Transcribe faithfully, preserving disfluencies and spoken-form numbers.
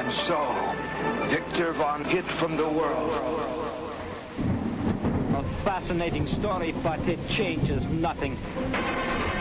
And so, Victor von hid from the world. A fascinating story, but it changes nothing.